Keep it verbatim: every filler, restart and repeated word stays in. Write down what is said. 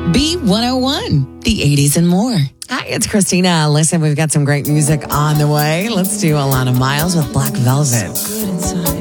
B one oh one, the eighties and more. Hi, it's Christina. Listen, we've got some great music on the way. Let's do Alana Miles with Black Velvet. Good inside.